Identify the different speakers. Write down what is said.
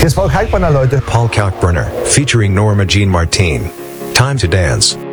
Speaker 1: Jetzt Paul Kalkbrenner, Leute.
Speaker 2: Paul Kalkbrenner, featuring Norma Jean Martin. Time to dance.